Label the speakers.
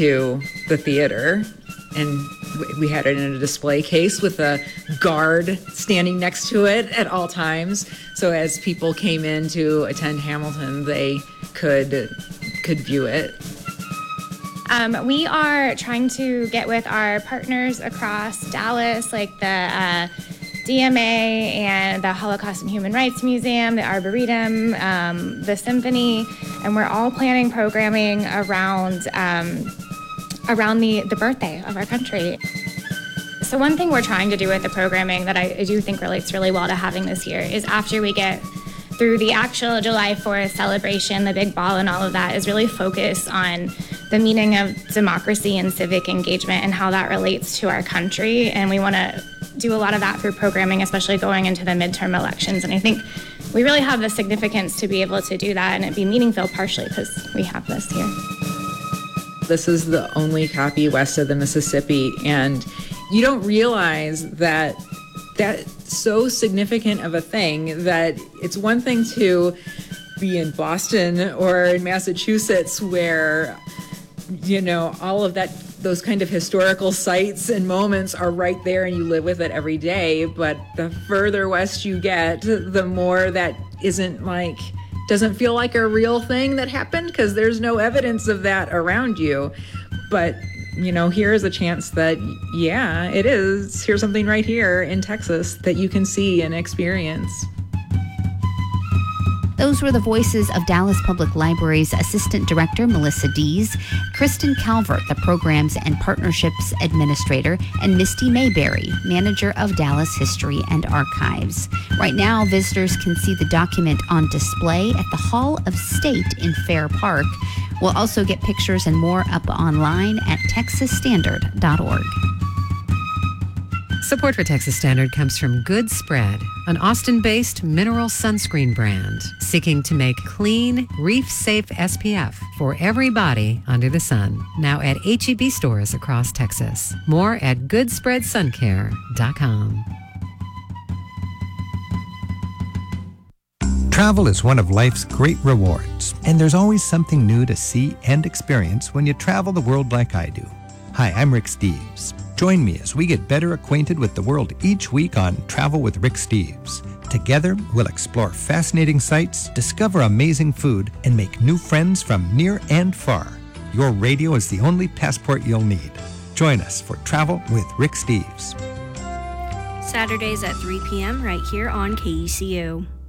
Speaker 1: to the theater, and we had it in a display case with a guard standing next to it at all times. So as people came in to attend Hamilton, they could view it.
Speaker 2: We are trying to get with our partners across Dallas, like the DMA and the Holocaust and Human Rights Museum, the Arboretum, the Symphony, and we're all planning programming around the birthday of our country. So one thing we're trying to do with the programming that I do think relates really well to having this year is after we get through the actual July 4th celebration, the big ball and all of that, is really focus on the meaning of democracy and civic engagement and how that relates to our country. And we want to do a lot of that through programming, especially going into the midterm elections. And I think we really have the significance to be able to do that and it be meaningful partially because we have this here.
Speaker 1: This is the only copy west of the Mississippi, and you don't realize that that's so significant of a thing that it's one thing to be in Boston or in Massachusetts where, you know, all of that, those kind of historical sites and moments are right there and you live with it every day. But the further west you get, the more that doesn't feel like a real thing that happened because there's no evidence of that around you. But, you know, here's a chance that, yeah, it is. Here's something right here in Texas that you can see and experience.
Speaker 3: Those were the voices of Dallas Public Library's Assistant Director, Melissa Dees, Kristen Calvert, the Programs and Partnerships Administrator, and Misty Mayberry, Manager of Dallas History and Archives. Right now, visitors can see the document on display at the Hall of State in Fair Park. We'll also get pictures and more up online at texasstandard.org.
Speaker 4: Support for Texas Standard comes from Good Spread, an Austin-based mineral sunscreen brand seeking to make clean, reef-safe SPF for everybody under the sun. Now at H-E-B stores across Texas. More at goodspreadsuncare.com.
Speaker 5: Travel is one of life's great rewards, and there's always something new to see and experience when you travel the world like I do. Hi, I'm Rick Steves. Join me as we get better acquainted with the world each week on Travel with Rick Steves. Together, we'll explore fascinating sights, discover amazing food, and make new friends from near and far. Your radio is the only passport you'll need. Join us for Travel with Rick Steves.
Speaker 6: Saturdays at 3 p.m. right here on KECU.